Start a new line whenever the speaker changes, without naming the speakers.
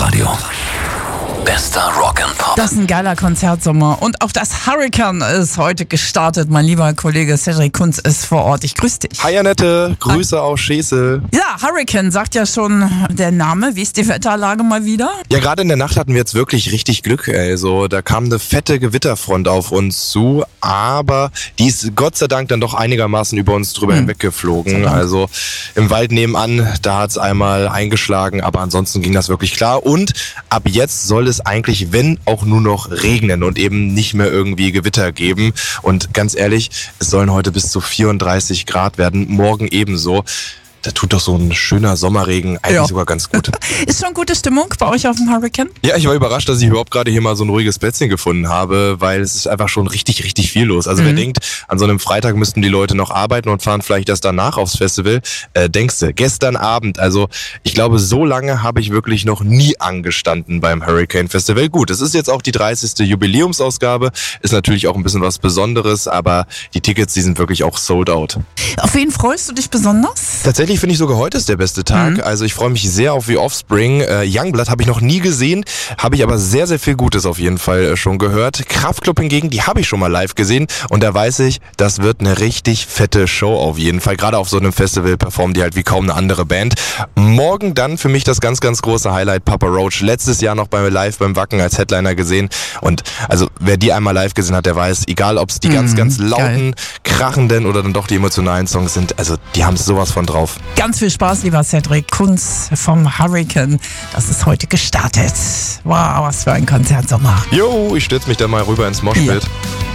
Live-Radio. Bester Rock and Pop.
Das ist ein geiler Konzertsommer. Und auch das Hurricane ist heute gestartet. Mein lieber Kollege Cedric Kunz ist vor Ort. Ich grüße dich.
Hi Annette, Grüße aus Schesel.
Ja, Hurricane sagt ja schon der Name. Wie ist die Wetterlage mal wieder?
Ja, gerade in der Nacht hatten wir jetzt wirklich richtig Glück. Also da kam eine fette Gewitterfront auf uns zu, aber die ist Gott sei Dank dann doch einigermaßen über uns drüber hinweggeflogen. Also im Wald nebenan, da hat es einmal eingeschlagen, aber ansonsten ging das wirklich klar. Und ab jetzt soll es eigentlich, wenn auch nur noch regnen und eben nicht mehr irgendwie Gewitter geben. Und ganz ehrlich, es sollen heute bis zu 34 Grad werden, morgen ebenso. Da tut doch so ein schöner Sommerregen eigentlich sogar ganz gut.
Ist schon gute Stimmung bei euch auf dem Hurricane?
Ja, ich war überrascht, dass ich überhaupt gerade hier mal so ein ruhiges Plätzchen gefunden habe, weil es ist einfach schon richtig, richtig viel los. Also wer denkt, an so einem Freitag müssten die Leute noch arbeiten und fahren vielleicht erst danach aufs Festival, denkst du, gestern Abend, also ich glaube, so lange habe ich wirklich noch nie angestanden beim Hurricane Festival. Gut, es ist jetzt auch die 30. Jubiläumsausgabe, ist natürlich auch ein bisschen was Besonderes, aber die Tickets, die sind wirklich auch sold out.
Auf wen freust du dich besonders?
Tatsächlich finde ich sogar heute ist der beste Tag. Also ich freue mich sehr auf The Offspring. Youngblood habe ich noch nie gesehen, habe ich aber sehr, sehr viel Gutes auf jeden Fall schon gehört. Kraftklub hingegen, die habe ich schon mal live gesehen und da weiß ich, das wird eine richtig fette Show auf jeden Fall. Gerade auf so einem Festival performen die halt wie kaum eine andere Band. Morgen dann für mich das ganz, ganz große Highlight, Papa Roach. Letztes Jahr noch beim Wacken als Headliner gesehen und also wer die einmal live gesehen hat, der weiß, egal ob es die ganz, ganz lauten, krachenden oder dann doch die emotionalen Songs sind, also die haben sowas von drauf.
Ganz viel Spaß, lieber Cedric Kunz vom Hurricane. Das ist heute gestartet. Wow, was für ein Konzertsommer.
Jo, ich stürze mich da mal rüber ins Moshpit.
Ja.